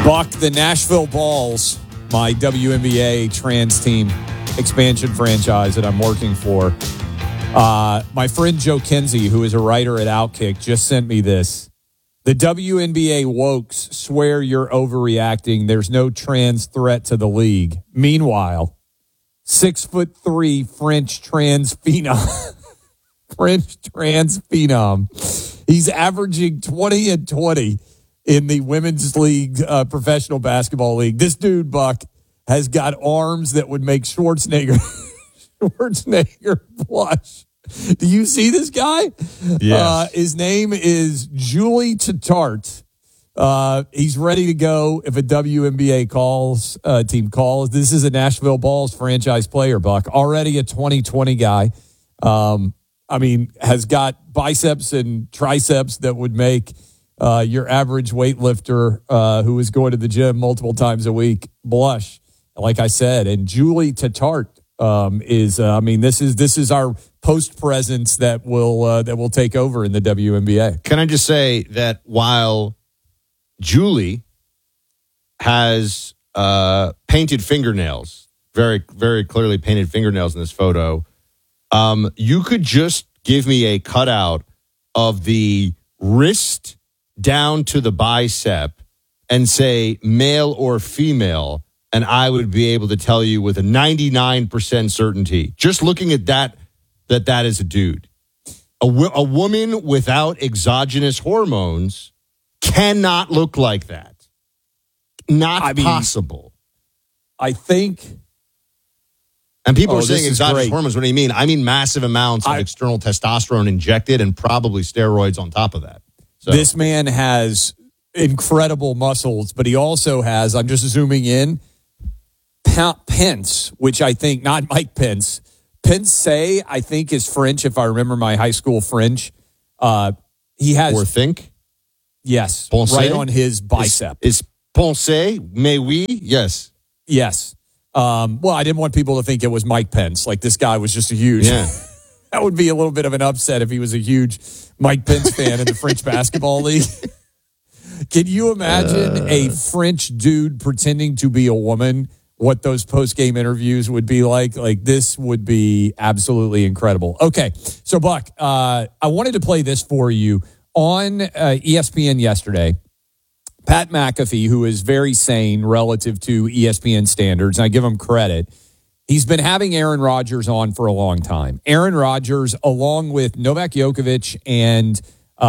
Buck, the Nashville Balls, my WNBA trans team expansion franchise that I'm working for. My friend Joe Kinsey, who is a writer at Outkick, just sent me this. The WNBA wokes swear you're overreacting. There's no trans threat to the league. Meanwhile, 6'3" French trans phenom. He's averaging 20 and 20 in the women's league, professional basketball league. This dude, Buck, has got arms that would make Schwarzenegger blush. Do you see this guy? Yes. His name is Julie Tatart. He's ready to go if a WNBA team calls. This is a Nashville Balls franchise player, Buck. Already a 2020 guy. Has got biceps and triceps that would make your average weightlifter who is going to the gym multiple times a week blush, like I said. And Julie Tatart this is our post presence that will take over in the WNBA. Can I just say that while Julie has painted fingernails, very, very clearly painted fingernails in this photo, you could just give me a cutout of the wrist down to the bicep and say male or female, and I would be able to tell you with a 99% certainty, just looking at that is a dude. A woman without exogenous hormones cannot look like that. Not possible. I think... And people are saying exogenous hormones. What do you mean? I mean massive amounts of external testosterone injected and probably steroids on top of that. So. This man has incredible muscles, but he also has, I'm just zooming in, Pence, which I think, not Mike Pence. Pence, I think, is French, if I remember my high school French. He has... Or think? Yes. Pensée? Right on his bicep. Is pensée? Mais oui? Yes. Yes. Well, I didn't want people to think it was Mike Pence. Like, this guy was just a huge... Yeah. That would be a little bit of an upset if he was a huge Mike Pence fan in the French basketball league. Can you imagine a French dude pretending to be a woman? What those post-game interviews would be like? Like, this would be absolutely incredible. Okay, so Buck, I wanted to play this for you. On ESPN yesterday, Pat McAfee, who is very sane relative to ESPN standards, and I give him credit, he's been having Aaron Rodgers on for a long time. Aaron Rodgers, along with Novak Djokovic and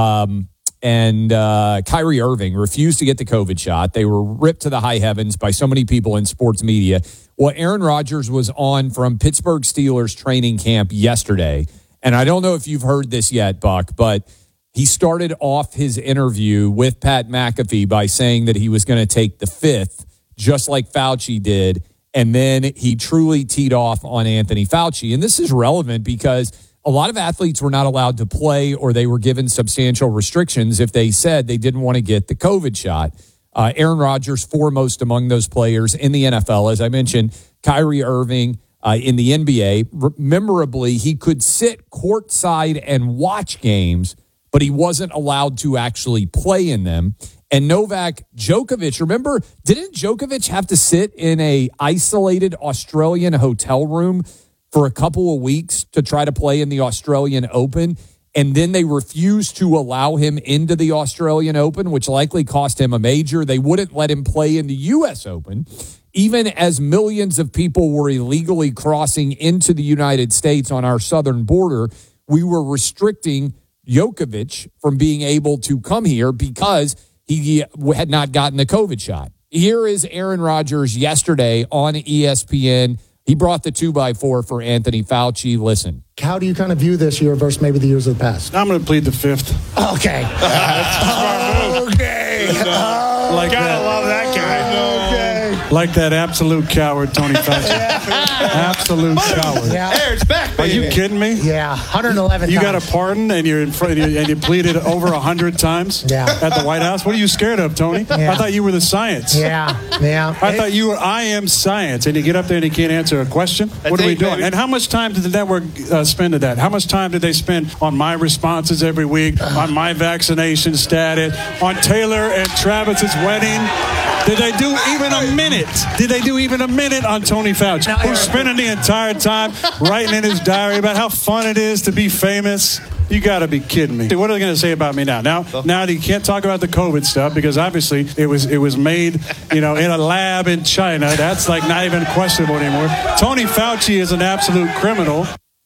Kyrie Irving, refused to get the COVID shot. They were ripped to the high heavens by so many people in sports media. Well, Aaron Rodgers was on from Pittsburgh Steelers training camp yesterday. And I don't know if you've heard this yet, Buck, but he started off his interview with Pat McAfee by saying that he was going to take the fifth, just like Fauci did. And then he truly teed off on Anthony Fauci. And this is relevant because a lot of athletes were not allowed to play, or they were given substantial restrictions if they said they didn't want to get the COVID shot. Aaron Rodgers, foremost among those players in the NFL. As I mentioned, Kyrie Irving in the NBA. Memorably, he could sit courtside and watch games, but he wasn't allowed to actually play in them. And Novak Djokovic, remember, didn't Djokovic have to sit in a isolated Australian hotel room for a couple of weeks to try to play in the Australian Open? And then they refused to allow him into the Australian Open, which likely cost him a major. They wouldn't let him play in the U.S. Open. Even as millions of people were illegally crossing into the United States on our southern border, we were restricting Djokovic from being able to come here because he had not gotten the COVID shot. Here is Aaron Rodgers yesterday on ESPN. He brought the 2x4 for Anthony Fauci. Listen. How do you kind of view this year versus maybe the years of the past? I'm going to plead the fifth. Okay. Okay. Gotta love that guy. Like that absolute coward, Tony Fauci. Absolute coward. Yeah. There, it's back, baby. Are you kidding me? Yeah, 111 You times. got a pardon and you're in front and you pleaded over 100 times at the White House? What are you scared of, Tony? Yeah. I thought you were the science. Yeah. I thought you were I am science, and you get up there and you can't answer a question? What are we doing? Baby. And how much time did the network spend to that? How much time did they spend on my responses every week, on my vaccination status, on Taylor and Travis's wedding? Did they do even a minute? Did they do even a minute on Tony Fauci, who's spending the entire time writing in his diary about how fun it is to be famous? You got to be kidding me. What are they going to say about me now? Now you can't talk about the COVID stuff because obviously it was made, in a lab in China. That's like not even questionable anymore. Tony Fauci is an absolute criminal.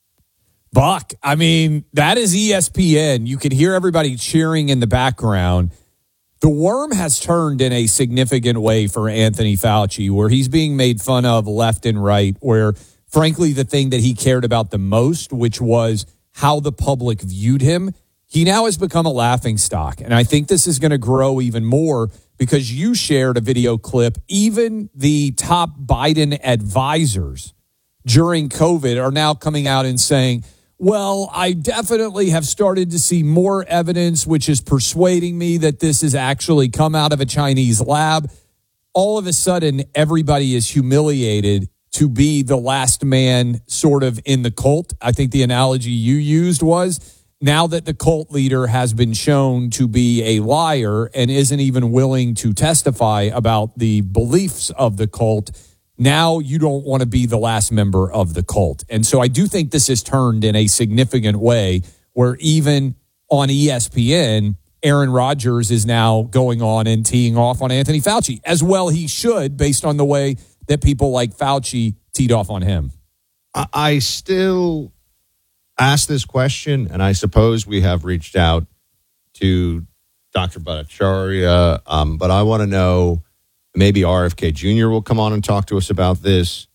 Buck, I mean, that is ESPN. You can hear everybody cheering in the background. The worm has turned in a significant way for Anthony Fauci, where he's being made fun of left and right, where, frankly, the thing that he cared about the most, which was how the public viewed him, he now has become a laughingstock. And I think this is going to grow even more because you shared a video clip. Even the top Biden advisors during COVID are now coming out and saying, well, I definitely have started to see more evidence, which is persuading me that this has actually come out of a Chinese lab. All of a sudden, everybody is humiliated to be the last man sort of in the cult. I think the analogy you used was now that the cult leader has been shown to be a liar and isn't even willing to testify about the beliefs of the cult, now you don't want to be the last member of the cult. And so I do think this has turned in a significant way where even on ESPN, Aaron Rodgers is now going on and teeing off on Anthony Fauci. As well he should, based on the way that people like Fauci teed off on him. I still ask this question, and I suppose we have reached out to Dr. Bhattacharya, but I want to know, maybe RFK Jr. will come on and talk to us about this.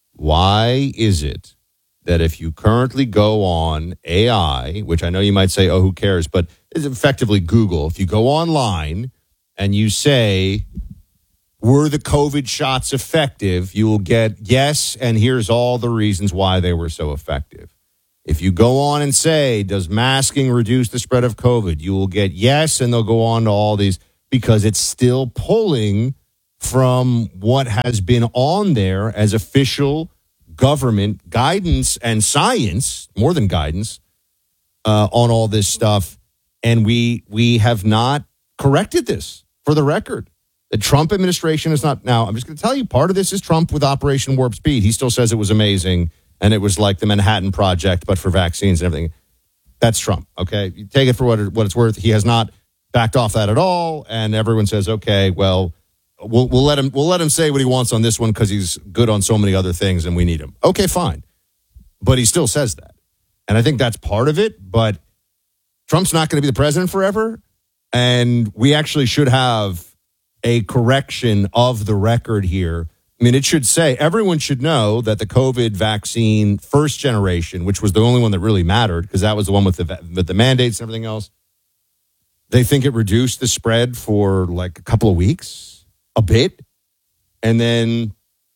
Why is it that if you currently go on AI, which I know you might say, oh, who cares, but it's effectively Google. If you go online and you say, were the COVID shots effective, you will get yes, and here's all the reasons why they were so effective. If you go on and say, does masking reduce the spread of COVID, you will get yes, and they'll go on to all these because it's still pulling from what has been on there as official government guidance and science, more than guidance, on all this stuff. And we have not corrected this, for the record. The Trump administration is not. Now, I'm just going to tell you, part of this is Trump with Operation Warp Speed. He still says it was amazing, and it was like the Manhattan Project, but for vaccines and everything. That's Trump, okay? You take it for what it's worth. He has not backed off that at all, and everyone says, okay, well, We'll let him say what he wants on this one because he's good on so many other things and we need him. Okay, fine. But he still says that. And I think that's part of it. But Trump's not going to be the president forever. And we actually should have a correction of the record here. I mean, it should say, everyone should know that the COVID vaccine first generation, which was the only one that really mattered because that was the one with the mandates and everything else, they think it reduced the spread for like a couple of weeks. A bit, and then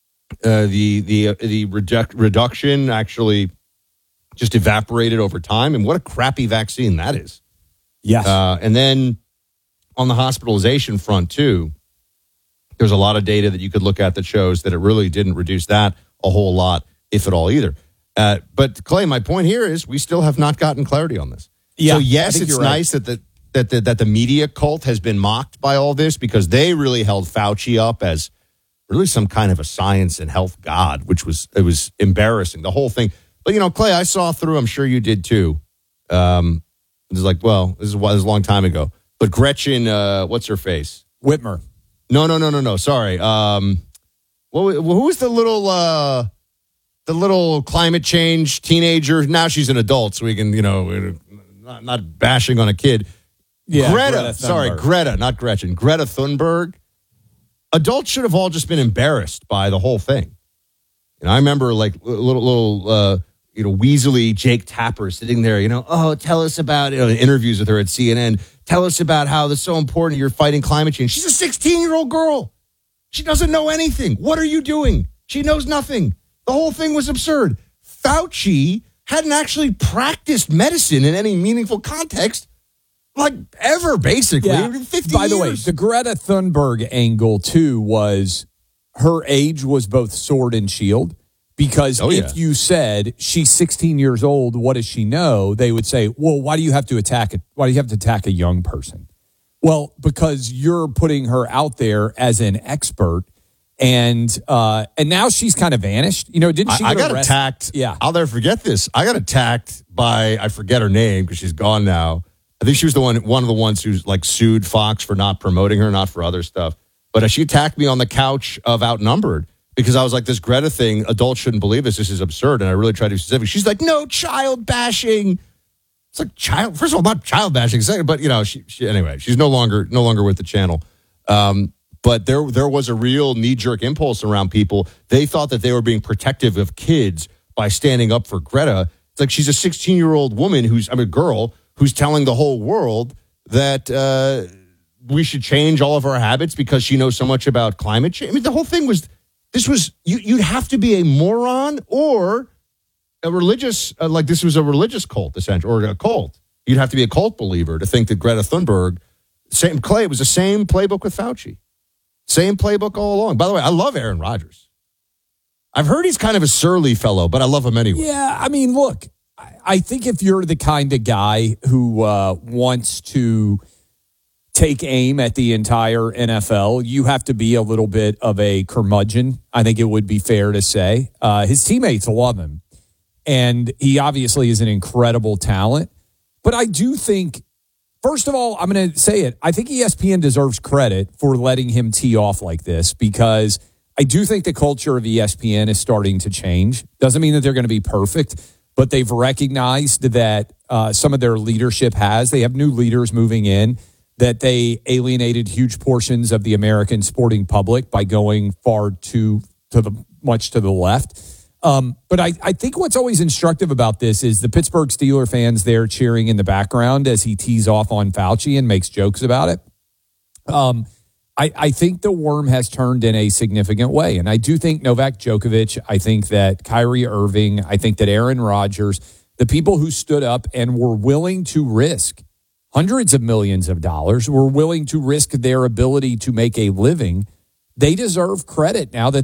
the reduction actually just evaporated over time. And what a crappy vaccine that is. Yes. And then on the hospitalization front too, there's a lot of data that you could look at that shows that it really didn't reduce that a whole lot, if at all, either. But Clay, my point here is we still have not gotten clarity on this. Yeah, so yes, it's nice that the media cult has been mocked by all this because they really held Fauci up as really some kind of a science and health god, which was embarrassing, the whole thing. But, Clay, I saw through, I'm sure you did too. It was like, well, this is a long time ago. But Gretchen, what's her face? Whitmer. No. Sorry. Who was the little climate change teenager? Now she's an adult, so we can, not bashing on a kid. Yeah, Greta, not Gretchen. Greta Thunberg. Adults should have all just been embarrassed by the whole thing. I remember like little weaselly Jake Tapper sitting there, tell us about interviews with her at CNN. Tell us about how this is so important. You're fighting climate change. She's a 16-year-old girl. She doesn't know anything. What are you doing? She knows nothing. The whole thing was absurd. Fauci hadn't actually practiced medicine in any meaningful context. Like ever, basically. Yeah. 50 By the years. way, the Greta Thunberg angle, too, was her age was both sword and shield. Because if you said she's 16 years old, what does she know? They would say, well, why do you have to attack a young person? Well, because you're putting her out there as an expert, and now she's kind of vanished. You know, didn't she? I get got arrested? attacked. Yeah, I'll never forget this. I got attacked by, I forget her name because she's gone now. I think she was one of the ones who's like sued Fox for not promoting her, not for other stuff. But she attacked me on the couch of Outnumbered because I was like, this Greta thing, adults shouldn't believe this. This is absurd. And I really tried to be specific. She's like, no child bashing. It's like first of all, not child bashing, second, but she anyway, she's no longer with the channel. But there was a real knee-jerk impulse around people. They thought that they were being protective of kids by standing up for Greta. It's like she's a 16-year-old woman girl who's telling the whole world that we should change all of our habits because she knows so much about climate change. I mean, the whole thing was you'd have to be a moron or a religious, this was a religious cult, essentially, or a cult. You'd have to be a cult believer to think that Greta Thunberg, it was the same playbook with Fauci. Same playbook all along. By the way, I love Aaron Rodgers. I've heard he's kind of a surly fellow, but I love him anyway. Yeah, I mean, look, I think if you're the kind of guy who wants to take aim at the entire NFL, you have to be a little bit of a curmudgeon. I think it would be fair to say. His teammates love him, and he obviously is an incredible talent. But I do think, first of all, I'm going to say it, I think ESPN deserves credit for letting him tee off like this because I do think the culture of ESPN is starting to change. Doesn't mean that they're going to be perfect, but they've recognized that some of their leadership they have new leaders moving in, that they alienated huge portions of the American sporting public by going far much to the left. But I think what's always instructive about this is the Pittsburgh Steelers fans there cheering in the background as he tees off on Fauci and makes jokes about it. I think the worm has turned in a significant way. And I do think Novak Djokovic, I think that Kyrie Irving, I think that Aaron Rodgers, the people who stood up and were willing to risk hundreds of millions of dollars, were willing to risk their ability to make a living, they deserve credit now that